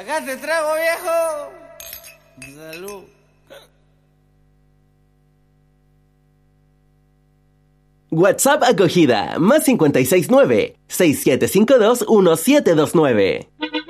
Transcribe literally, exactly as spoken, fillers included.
¿Sacaste trago, viejo? Salud. WhatsApp acogida, más cincuenta y seis nueve, seis siete cinco dos, uno siete dos nueve.